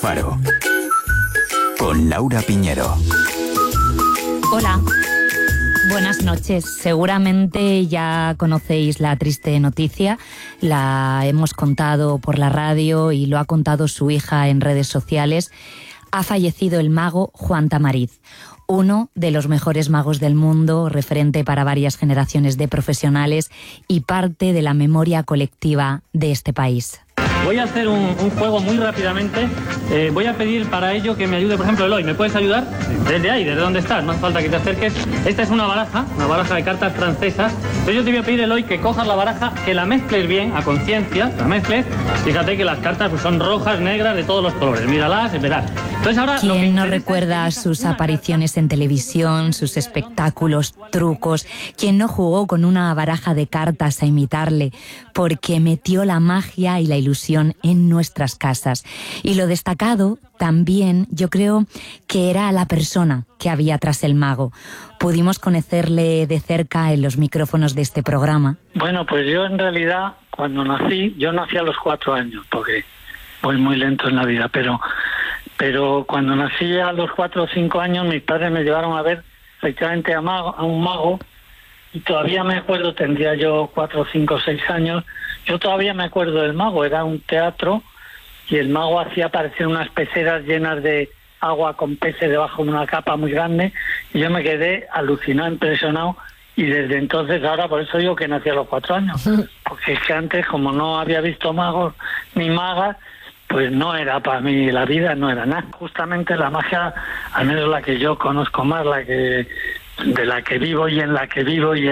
Faro, con Laura Piñero. Hola, buenas noches. Seguramente ya conocéis la triste noticia, la hemos contado por la radio y lo ha contado su hija en redes sociales. Ha fallecido el mago Juan Tamariz, uno de los mejores magos del mundo, referente para varias generaciones de profesionales y parte de la memoria colectiva de este país. Voy a hacer un juego muy rápidamente. Voy a pedir para ello que me ayude, por ejemplo, Eloy. ¿Me puedes ayudar? Desde ahí, desde donde estás. No hace falta que te acerques. Esta es una baraja de cartas francesas. Entonces yo te voy a pedir, Eloy, que cojas la baraja, que la mezcles bien, a conciencia, la mezcles. Fíjate que las cartas pues, son rojas, negras, de todos los colores. Míralas y verás. Entonces ahora... ¿Quién no recuerda sus apariciones en televisión, sus espectáculos, trucos? ¿Quién no jugó con una baraja de cartas a imitarle? Porque metió la magia y la ilusión en nuestras casas. Y lo destacado también, yo creo que era la persona que había tras el mago. Pudimos conocerle de cerca en los micrófonos de este programa. Bueno, pues yo en realidad, cuando nací, yo nací a los 4 años, porque voy muy lento en la vida, pero cuando nací a los 4 o 5 años, mis padres me llevaron a ver efectivamente a un mago, y todavía me acuerdo, tendría yo 4, 5, 6 años, yo todavía me acuerdo del mago. Era un teatro y el mago hacía aparecer unas peceras llenas de agua con peces debajo de una capa muy grande, y yo me quedé alucinado, impresionado, y desde entonces, ahora por eso digo que nací a los 4 años, porque es que antes, como no había visto magos ni magas, pues no era para mí, la vida no era nada. Justamente la magia, al menos la que yo conozco más, de la que vivo y en la que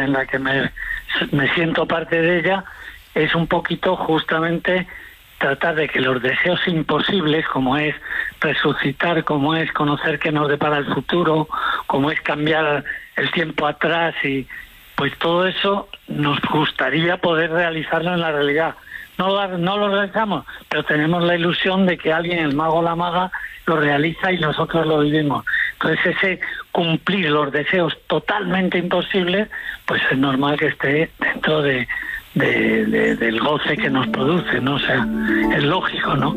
me siento parte de ella, es un poquito justamente tratar de que los deseos imposibles, como es resucitar, como es conocer qué nos depara el futuro, como es cambiar el tiempo atrás, y pues todo eso nos gustaría poder realizarlo en la realidad. No lo realizamos, pero tenemos la ilusión de que alguien, el mago o la maga, lo realiza y nosotros lo vivimos. Entonces ese cumplir los deseos totalmente imposibles, pues es normal que esté dentro del goce que nos produce, ¿no? O sea, es lógico, ¿no?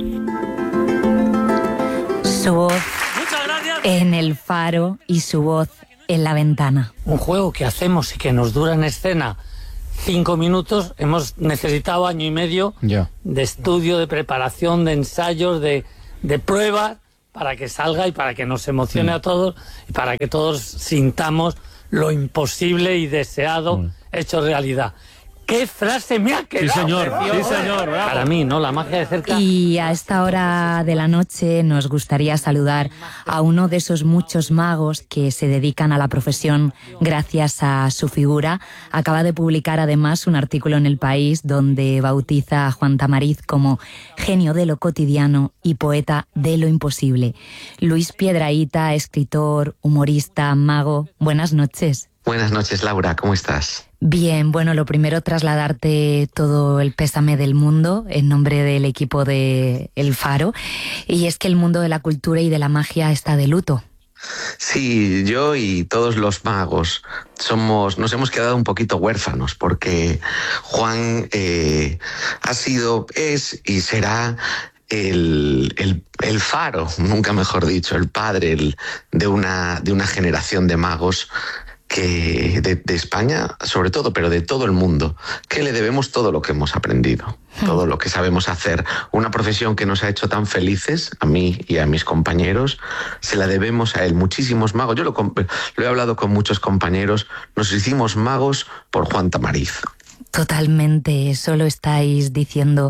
Su voz en el faro y su voz en la ventana. Un juego que hacemos y que nos dura en escena 5 minutos, hemos necesitado 1 año y medio de estudio, de preparación, de ensayos, de pruebas, para que salga y para que nos emocione a todos y para que todos sintamos lo imposible y deseado hecho realidad. ¡Qué frase me ha quedado! Sí, señor. Sí, señor. Bravo. Para mí, ¿no? La magia de cerca. Y a esta hora de la noche nos gustaría saludar a uno de esos muchos magos que se dedican a la profesión gracias a su figura. Acaba de publicar además un artículo en El País donde bautiza a Juan Tamariz como genio de lo cotidiano y poeta de lo imposible. Luis Piedrahita, escritor, humorista, mago. Buenas noches. Buenas noches, Laura. ¿Cómo estás? Bien, bueno, lo primero, trasladarte todo el pésame del mundo en nombre del equipo de El Faro. Y es que el mundo de la cultura y de la magia está de luto. Sí, yo y todos los magos nos hemos quedado un poquito huérfanos, porque Juan ha sido, es y será el faro, nunca mejor dicho, el padre de una generación de magos que de España, sobre todo, pero de todo el mundo, que le debemos todo lo que hemos aprendido, todo lo que sabemos hacer. Una profesión que nos ha hecho tan felices, a mí y a mis compañeros, se la debemos a él. Muchísimos magos, yo lo he hablado con muchos compañeros, nos hicimos magos por Juan Tamariz. Totalmente, eso lo estáis diciendo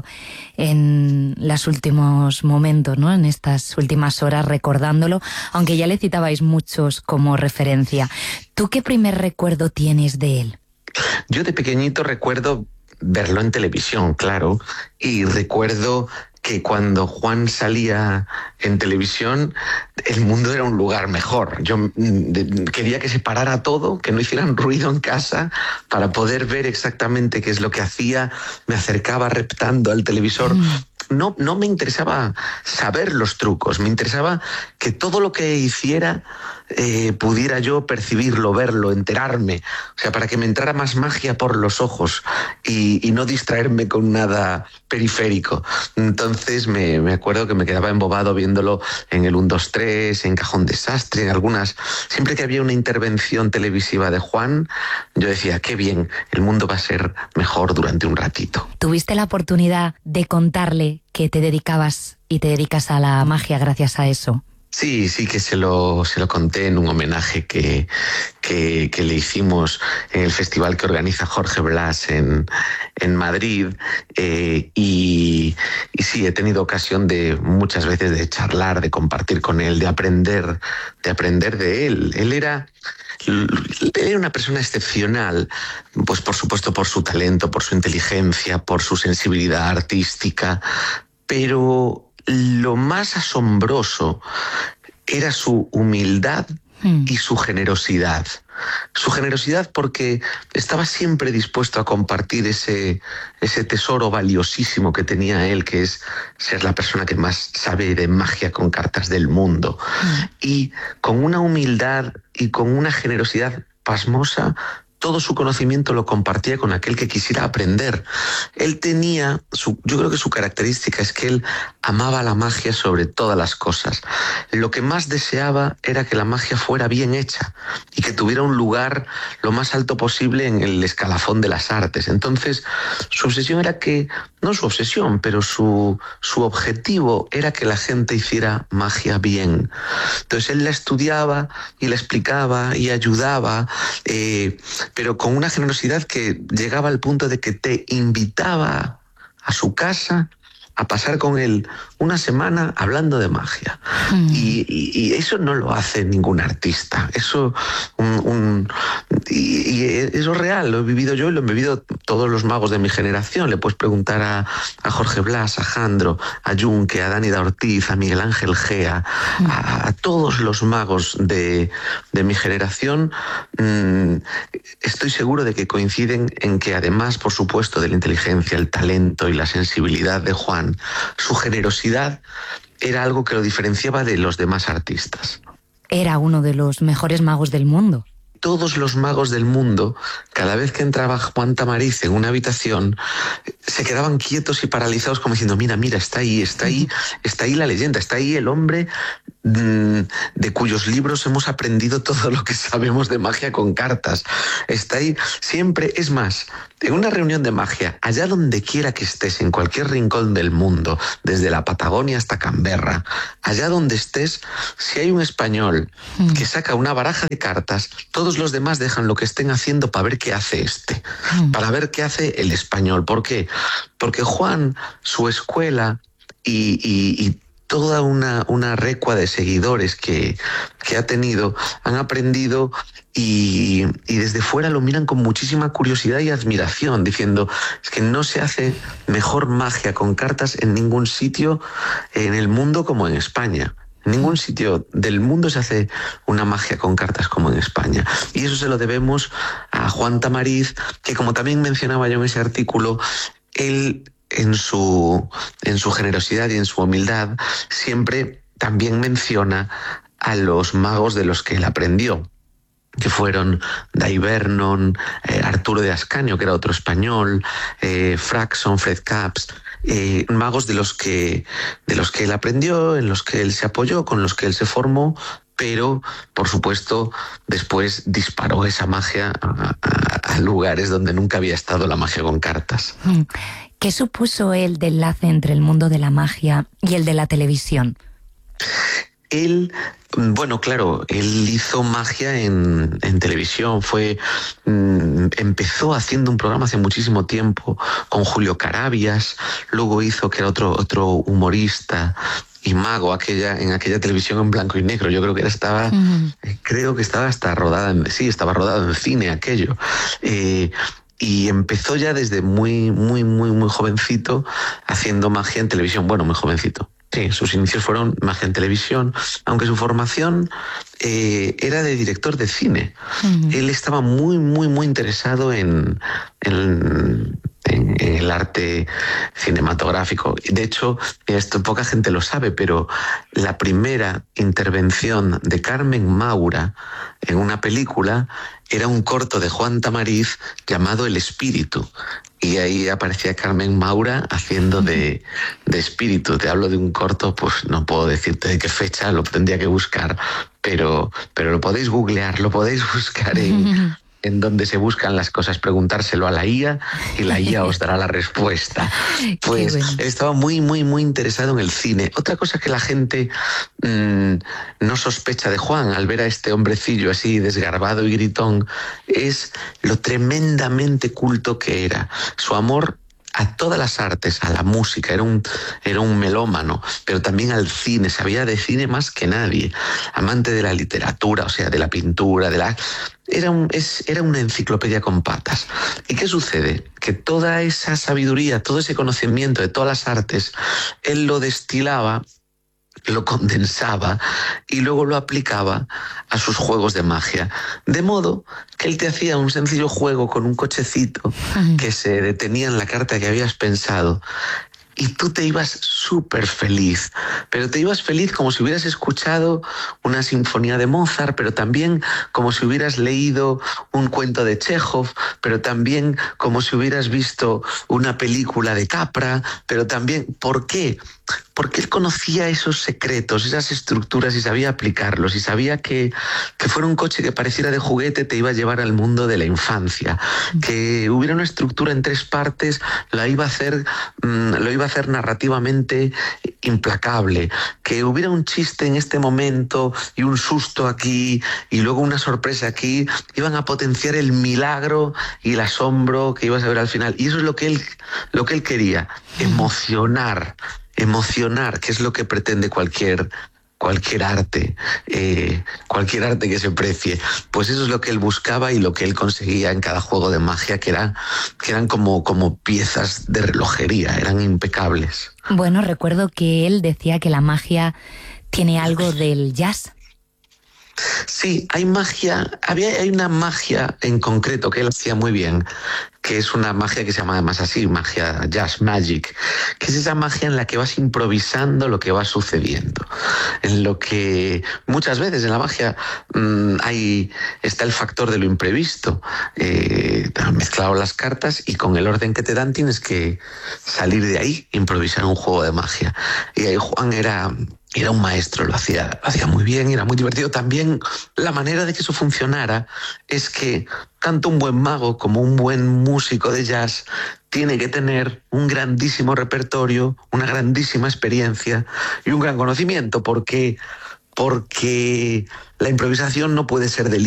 en los últimos momentos, ¿no? En estas últimas horas, recordándolo, aunque ya le citabais muchos como referencia. ¿Tú qué primer recuerdo tienes de él? Yo de pequeñito recuerdo verlo en televisión, claro, y recuerdo que cuando Juan salía en televisión, el mundo era un lugar mejor. Yo quería que se parara todo, que no hicieran ruido en casa, para poder ver exactamente qué es lo que hacía. Me acercaba reptando al televisor no me interesaba saber los trucos, me interesaba que todo lo que hiciera pudiera yo percibirlo, verlo, enterarme, o sea, para que me entrara más magia por los ojos y no distraerme con nada periférico. Entonces me acuerdo que me quedaba embobado viéndolo en el 1, 2, 3, en Cajón Desastre, en algunas. Siempre que había una intervención televisiva de Juan, yo decía, qué bien, el mundo va a ser mejor durante un ratito. ¿Tuviste la oportunidad de contarle que te dedicabas y te dedicas a la magia gracias a eso? Sí, que se lo conté en un homenaje que le hicimos en el festival que organiza Jorge Blas en Madrid, y sí, he tenido ocasión de muchas veces de charlar, de compartir con él, de aprender de él. Él era una persona excepcional, pues por supuesto por su talento, por su inteligencia, por su sensibilidad artística, pero lo más asombroso era su humildad y su generosidad. Su generosidad porque estaba siempre dispuesto a compartir ese tesoro valiosísimo que tenía él, que es ser la persona que más sabe de magia con cartas del mundo. Y con una humildad y con una generosidad pasmosa, todo su conocimiento lo compartía con aquel que quisiera aprender. Él tenía, yo creo que su característica es que él amaba la magia sobre todas las cosas. Lo que más deseaba era que la magia fuera bien hecha y que tuviera un lugar lo más alto posible en el escalafón de las artes. Entonces, su obsesión era que, no su obsesión, pero su objetivo era que la gente hiciera magia bien. Entonces, él la estudiaba y la explicaba y ayudaba, pero con una generosidad que llegaba al punto de que te invitaba a su casa a pasar con él una semana hablando de magia. Y eso no lo hace ningún artista. Eso eso es real, lo he vivido yo y lo han vivido todos los magos de mi generación. Le puedes preguntar a Jorge Blas, a Jandro, a Junque, a Dani da Ortiz, a Miguel Ángel Gea, a todos los magos de mi generación. Estoy seguro de que coinciden en que, además, por supuesto, de la inteligencia, el talento y la sensibilidad de Juan, su generosidad era algo que lo diferenciaba de los demás artistas. Era uno de los mejores magos del mundo. Todos los magos del mundo, cada vez que entraba Juan Tamariz en una habitación, se quedaban quietos y paralizados como diciendo, mira, está ahí la leyenda, está ahí el hombre de cuyos libros hemos aprendido todo lo que sabemos de magia con cartas. Está ahí siempre. Es más, en una reunión de magia, allá donde quiera que estés, en cualquier rincón del mundo, desde la Patagonia hasta Canberra, allá donde estés, si hay un español que saca una baraja de cartas, todos los demás dejan lo que estén haciendo para ver qué hace para ver qué hace el español. ¿Por qué? Porque Juan, su escuela y toda una recua de seguidores que ha tenido, han aprendido y desde fuera lo miran con muchísima curiosidad y admiración, diciendo, es que no se hace mejor magia con cartas en ningún sitio en el mundo como en España. En ningún sitio del mundo se hace una magia con cartas como en España. Y eso se lo debemos a Juan Tamariz, que, como también mencionaba yo en ese artículo, él, en su generosidad y en su humildad, siempre también menciona a los magos de los que él aprendió, que fueron Dai Vernon, Arturo de Ascanio, que era otro español, Fraxon, Fred Capps, magos de los que él aprendió, en los que él se apoyó, con los que él se formó, pero, por supuesto, después disparó esa magia a lugares donde nunca había estado la magia con cartas. ¿Qué supuso el de enlace entre el mundo de la magia y el de la televisión? Él, bueno, claro, él hizo magia en televisión, empezó haciendo un programa hace muchísimo tiempo con Julio Carabias, luego hizo, que era otro humorista y mago, en aquella televisión en blanco y negro. Yo creo que estaba hasta rodada estaba rodado en cine aquello. Y empezó ya desde muy, muy, muy, muy jovencito haciendo magia en televisión. Bueno, muy jovencito. Sí, sus inicios fueron magia en televisión, aunque su formación era de director de cine. Él estaba muy, muy, muy interesado en en el arte cinematográfico. De hecho, esto poca gente lo sabe, pero la primera intervención de Carmen Maura en una película era un corto de Juan Tamariz llamado El Espíritu. Y ahí aparecía Carmen Maura haciendo de espíritu. Te hablo de un corto, pues no puedo decirte de qué fecha, lo tendría que buscar, pero lo podéis googlear, lo podéis buscar en donde se buscan las cosas, preguntárselo a la IA y la IA os dará la respuesta. Pues bueno. Estaba muy, muy, muy interesado en el cine. Otra cosa que la gente no sospecha de Juan al ver a este hombrecillo así desgarbado y gritón es lo tremendamente culto que era. Su amor a todas las artes, a la música, era un melómano, pero también al cine, sabía de cine más que nadie, amante de la literatura, o sea, de la pintura, era una enciclopedia con patas. ¿Y qué sucede? Que toda esa sabiduría, todo ese conocimiento de todas las artes, él lo destilaba, lo condensaba y luego lo aplicaba a sus juegos de magia. De modo que él te hacía un sencillo juego con un cochecito que se detenía en la carta que habías pensado y tú te ibas súper feliz, pero te ibas feliz como si hubieras escuchado una sinfonía de Mozart, pero también como si hubieras leído un cuento de Chekhov, pero también como si hubieras visto una película de Capra, pero también... ¿Por qué? Porque él conocía esos secretos, esas estructuras y sabía aplicarlos y sabía que fuera un coche que pareciera de juguete te iba a llevar al mundo de la infancia, que hubiera una estructura en 3 partes, lo iba a hacer narrativamente implacable, que hubiera un chiste en este momento y un susto aquí y luego una sorpresa aquí, iban a potenciar el milagro y el asombro que ibas a ver al final. Y eso es lo que él quería, emocionar, que es lo que pretende cualquier arte, cualquier arte que se precie. Pues eso es lo que él buscaba y lo que él conseguía en cada juego de magia, que eran como piezas de relojería, eran impecables. Bueno, recuerdo que él decía que la magia tiene algo del jazz. Sí, hay una magia en concreto que él hacía muy bien, que es una magia que se llama además así, magia jazz magic, que es esa magia en la que vas improvisando lo que va sucediendo, en lo que muchas veces en la magia está el factor de lo imprevisto. Han mezclado las cartas y con el orden que te dan tienes que salir de ahí, improvisar un juego de magia. Y ahí Juan era un maestro, lo hacía muy bien, era muy divertido. También la manera de que eso funcionara es que tanto un buen mago como un buen músico de jazz tiene que tener un grandísimo repertorio, una grandísima experiencia y un gran conocimiento, porque la improvisación no puede ser de